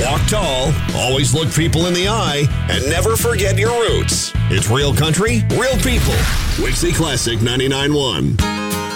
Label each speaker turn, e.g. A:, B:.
A: Walk tall, always look people in the eye, and never forget your roots. It's Real Country, Real People. Wixie Classic 99.1.